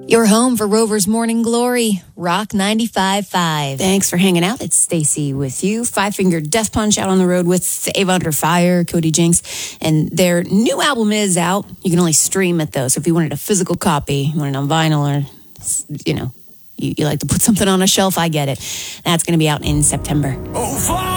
Your home for Rover's Morning Glory, Rock 95.5. Thanks for hanging out. It's Stacy with you. Five Finger Death Punch out on the road with Save Under Fire, Cody Jinks. And their new album is out. You can only stream it, though. So if you wanted a physical copy, you want it on vinyl or, you like to put something on a shelf, I get it. That's going to be out in September. Oh,